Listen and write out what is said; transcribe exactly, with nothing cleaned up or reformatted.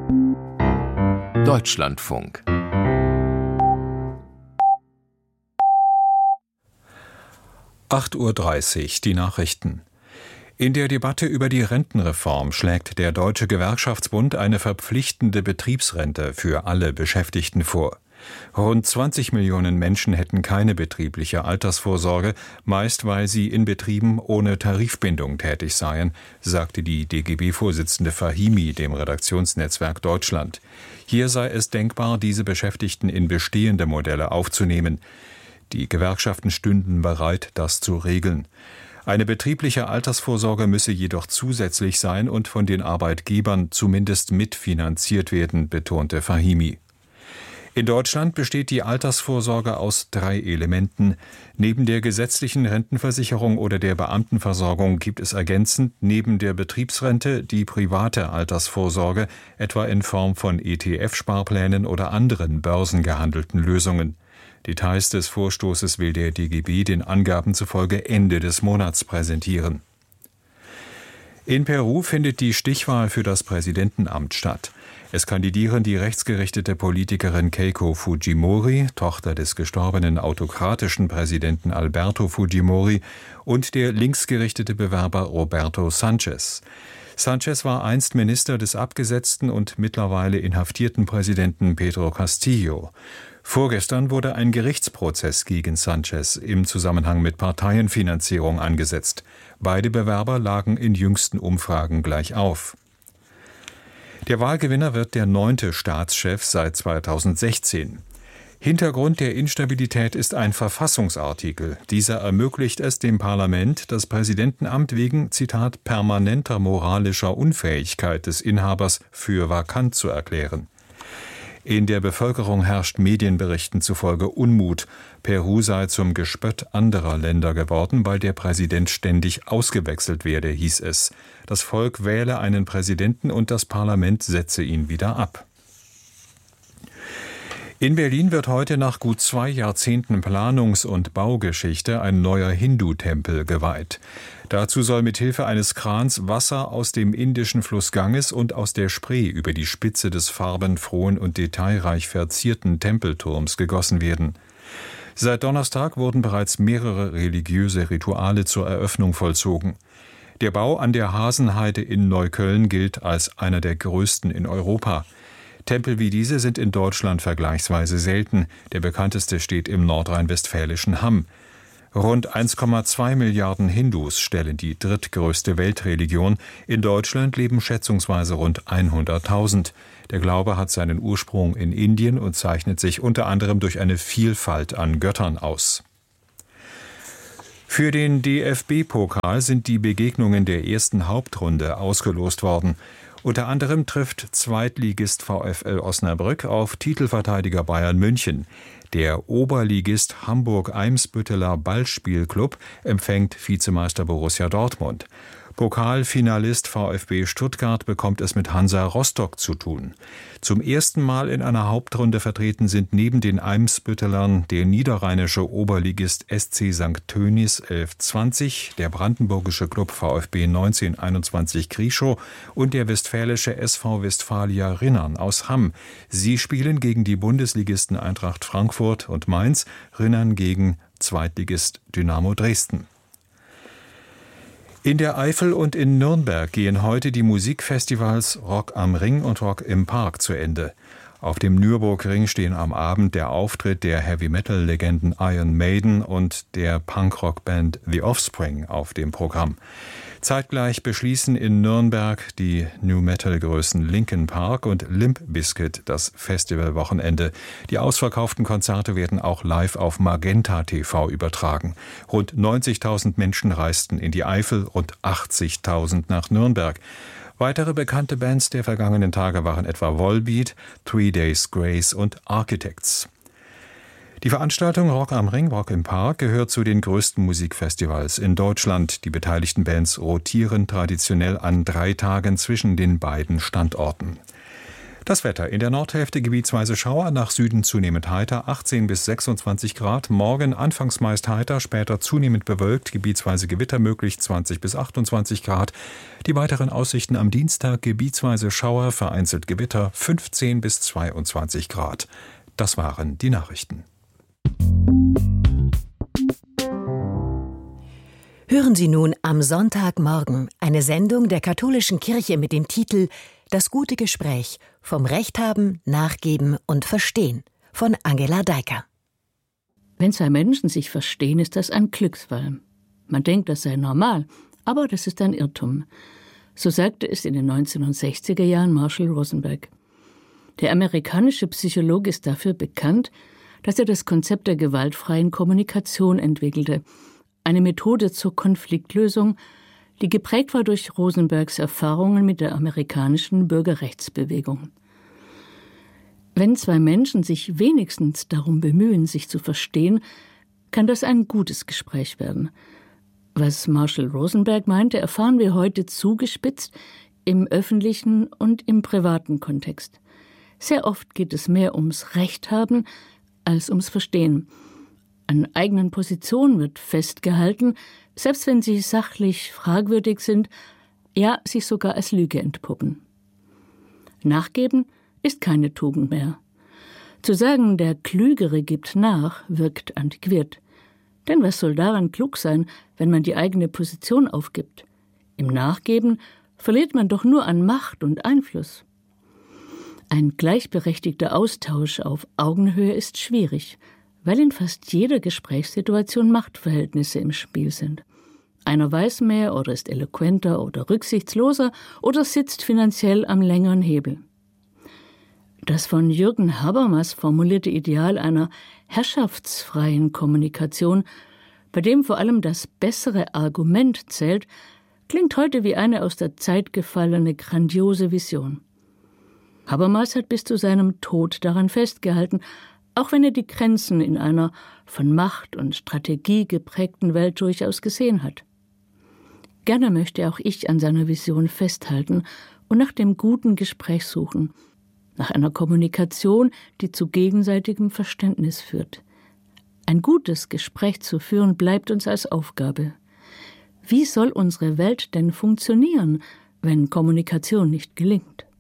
Deutschlandfunk. acht Uhr dreißig, die Nachrichten. In der Debatte über die Rentenreform schlägt der Deutsche Gewerkschaftsbund eine verpflichtende Betriebsrente für alle Beschäftigten vor. Rund zwanzig Millionen Menschen hätten keine betriebliche Altersvorsorge, meist weil sie in Betrieben ohne Tarifbindung tätig seien, sagte die D G B-Vorsitzende Fahimi dem Redaktionsnetzwerk Deutschland. Hier sei es denkbar, diese Beschäftigten in bestehende Modelle aufzunehmen. Die Gewerkschaften stünden bereit, das zu regeln. Eine betriebliche Altersvorsorge müsse jedoch zusätzlich sein und von den Arbeitgebern zumindest mitfinanziert werden, betonte Fahimi. In Deutschland besteht die Altersvorsorge aus drei Elementen. Neben der gesetzlichen Rentenversicherung oder der Beamtenversorgung gibt es ergänzend neben der Betriebsrente die private Altersvorsorge, etwa in Form von E T F-Sparplänen oder anderen börsengehandelten Lösungen. Details des Vorstoßes will der D G B den Angaben zufolge Ende des Monats präsentieren. In Peru findet die Stichwahl für das Präsidentenamt statt. Es kandidieren die rechtsgerichtete Politikerin Keiko Fujimori, Tochter des gestorbenen autokratischen Präsidenten Alberto Fujimori, und der linksgerichtete Bewerber Roberto Sanchez. Sanchez war einst Minister des abgesetzten und mittlerweile inhaftierten Präsidenten Pedro Castillo. Vorgestern wurde ein Gerichtsprozess gegen Sanchez im Zusammenhang mit Parteienfinanzierung angesetzt. Beide Bewerber lagen in jüngsten Umfragen gleich auf. Der Wahlgewinner wird der neunte Staatschef seit zweitausendsechzehn. Hintergrund der Instabilität ist ein Verfassungsartikel. Dieser ermöglicht es dem Parlament, das Präsidentenamt wegen, Zitat, permanenter moralischer Unfähigkeit des Inhabers für vakant zu erklären. In der Bevölkerung herrscht Medienberichten zufolge Unmut. Peru sei zum Gespött anderer Länder geworden, weil der Präsident ständig ausgewechselt werde, hieß es. Das Volk wähle einen Präsidenten und das Parlament setze ihn wieder ab. In Berlin wird heute nach gut zwei Jahrzehnten Planungs- und Baugeschichte ein neuer Hindu-Tempel geweiht. Dazu soll mithilfe eines Krans Wasser aus dem indischen Fluss Ganges und aus der Spree über die Spitze des farbenfrohen und detailreich verzierten Tempelturms gegossen werden. Seit Donnerstag wurden bereits mehrere religiöse Rituale zur Eröffnung vollzogen. Der Bau an der Hasenheide in Neukölln gilt als einer der größten in Europa. Tempel wie diese sind in Deutschland vergleichsweise selten. Der bekannteste steht im nordrhein-westfälischen Hamm. Rund eins Komma zwei Milliarden Hindus stellen die drittgrößte Weltreligion. In Deutschland leben schätzungsweise rund hunderttausend. Der Glaube hat seinen Ursprung in Indien und zeichnet sich unter anderem durch eine Vielfalt an Göttern aus. Für den D F B-Pokal sind die Begegnungen der ersten Hauptrunde ausgelost worden. Unter anderem trifft Zweitligist VfL Osnabrück auf Titelverteidiger Bayern München. Der Oberligist Hamburg-Eimsbütteler Ballspielclub empfängt Vizemeister Borussia Dortmund. Pokalfinalist VfB Stuttgart bekommt es mit Hansa Rostock zu tun. Zum ersten Mal in einer Hauptrunde vertreten sind neben den Eimsbüttelern der niederrheinische Oberligist S C Sankt Tönis elf zwanzig, der brandenburgische Klub VfB neunzehnhunderteinundzwanzig Krieschow und der westfälische S V Westfalia Rinnern aus Hamm. Sie spielen gegen die Bundesligisten Eintracht Frankfurt und Mainz, Rinnern gegen Zweitligist Dynamo Dresden. In der Eifel und in Nürnberg gehen heute die Musikfestivals Rock am Ring und Rock im Park zu Ende. Auf dem Nürburgring stehen am Abend der Auftritt der Heavy-Metal-Legenden Iron Maiden und der Punkrock-Band The Offspring auf dem Programm. Zeitgleich beschließen in Nürnberg die New-Metal-Größen Linkin Park und Limp Bizkit das Festivalwochenende. Die ausverkauften Konzerte werden auch live auf Magenta T V übertragen. Rund neunzigtausend Menschen reisten in die Eifel, rund achtzigtausend nach Nürnberg. Weitere bekannte Bands der vergangenen Tage waren etwa Volbeat, Three Days Grace und Architects. Die Veranstaltung Rock am Ring, Rock im Park gehört zu den größten Musikfestivals in Deutschland. Die beteiligten Bands rotieren traditionell an drei Tagen zwischen den beiden Standorten. Das Wetter: In der Nordhälfte gebietsweise Schauer, nach Süden zunehmend heiter, achtzehn bis sechsundzwanzig Grad. Morgen anfangs meist heiter, später zunehmend bewölkt, gebietsweise Gewitter möglich, zwanzig bis achtundzwanzig Grad. Die weiteren Aussichten am Dienstag: gebietsweise Schauer, vereinzelt Gewitter, fünfzehn bis zweiundzwanzig Grad. Das waren die Nachrichten. Hören Sie nun am Sonntagmorgen eine Sendung der Katholischen Kirche mit dem Titel »Das gute Gespräch – vom Recht haben, Nachgeben und Verstehen« von Angela Deiker. Wenn zwei Menschen sich verstehen, ist das ein Glücksfall. Man denkt, das sei normal, aber das ist ein Irrtum. So sagte es in den neunzehnhundertsechziger Jahren Marshall Rosenberg. Der amerikanische Psychologe ist dafür bekannt, dass er das Konzept der gewaltfreien Kommunikation entwickelte, eine Methode zur Konfliktlösung, die geprägt war durch Rosenbergs Erfahrungen mit der amerikanischen Bürgerrechtsbewegung. Wenn zwei Menschen sich wenigstens darum bemühen, sich zu verstehen, kann das ein gutes Gespräch werden. Was Marshall Rosenberg meinte, erfahren wir heute zugespitzt im öffentlichen und im privaten Kontext. Sehr oft geht es mehr ums Recht haben als ums Verstehen. An eigenen Positionen wird festgehalten, selbst wenn sie sachlich fragwürdig sind, ja, sich sogar als Lüge entpuppen. Nachgeben ist keine Tugend mehr. Zu sagen, der Klügere gibt nach, wirkt antiquiert. Denn was soll daran klug sein, wenn man die eigene Position aufgibt? Im Nachgeben verliert man doch nur an Macht und Einfluss. Ein gleichberechtigter Austausch auf Augenhöhe ist schwierig, weil in fast jeder Gesprächssituation Machtverhältnisse im Spiel sind. Einer weiß mehr oder ist eloquenter oder rücksichtsloser oder sitzt finanziell am längeren Hebel. Das von Jürgen Habermas formulierte Ideal einer herrschaftsfreien Kommunikation, bei dem vor allem das bessere Argument zählt, klingt heute wie eine aus der Zeit gefallene grandiose Vision. Habermas hat bis zu seinem Tod daran festgehalten, auch wenn er die Grenzen in einer von Macht und Strategie geprägten Welt durchaus gesehen hat. Gerne möchte auch ich an seiner Vision festhalten und nach dem guten Gespräch suchen, nach einer Kommunikation, die zu gegenseitigem Verständnis führt. Ein gutes Gespräch zu führen, bleibt uns als Aufgabe. Wie soll unsere Welt denn funktionieren, wenn Kommunikation nicht gelingt?